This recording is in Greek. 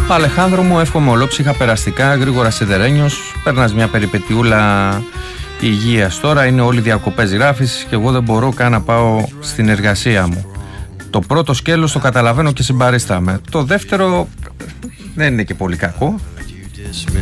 Αλεχάνδρο μου, εύχομαι ολόψυχα, περαστικά, γρήγορα σιδερένιος. Περνάς μια περιπετειούλα υγείας τώρα, είναι όλοι διακοπές, γράφεις, και εγώ δεν μπορώ καν να πάω στην εργασία μου. Το πρώτο σκέλος το καταλαβαίνω και συμπαρίσταμαι. Το δεύτερο δεν είναι και πολύ κακό.